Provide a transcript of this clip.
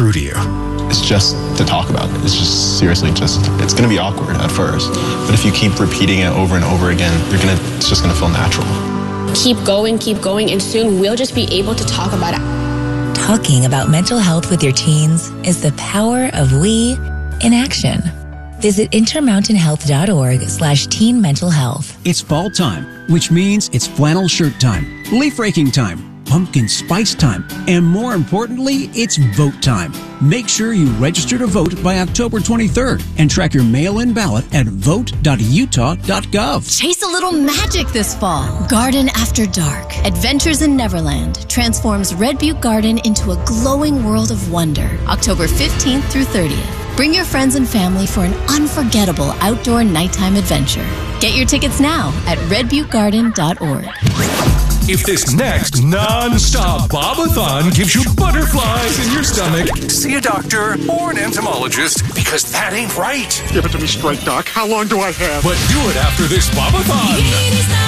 true to you? It's just to talk about it. It's just seriously it's going to be awkward at first. But if you keep repeating it over and over again, it's just going to feel natural. Keep going, and soon we'll just be able to talk about it. Talking about mental health with your teens is the power of we in action. Visit intermountainhealth.org/teen mental health. It's fall time, which means it's flannel shirt time, leaf raking time, pumpkin spice time, and more importantly, it's vote time. Make sure you register to vote by October 23rd and track your mail-in ballot at vote.utah.gov. Chase a little magic this fall. Garden After Dark. Adventures in Neverland transforms Red Butte Garden into a glowing world of wonder. October 15th through 30th. Bring your friends and family for an unforgettable outdoor nighttime adventure. Get your tickets now at redbuttegarden.org. If this next non-stop Bobathon gives you butterflies in your stomach, see a doctor or an entomologist, because that ain't right. Give it to me straight, Doc. How long do I have? But do it after this Bobathon.